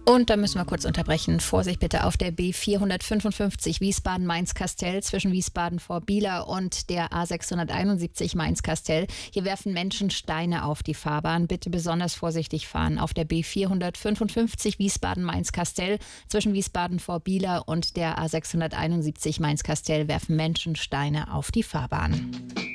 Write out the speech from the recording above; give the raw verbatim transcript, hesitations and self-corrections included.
Und da müssen wir kurz unterbrechen. Vorsicht bitte auf der B vierhundertfünfundfünfzig Wiesbaden-Mainz-Kastell zwischen Wiesbaden vor Bieler und der A sechshunderteinundsiebzig Mainz-Kastell. Hier werfen Menschen Steine auf die Fahrbahn. Bitte besonders vorsichtig fahren. Auf der B vierhundertfünfundfünfzig Wiesbaden-Mainz-Kastell zwischen Wiesbaden vor Bieler und der A sechshunderteinundsiebzig Mainz-Kastell werfen Menschen Steine auf die Fahrbahn.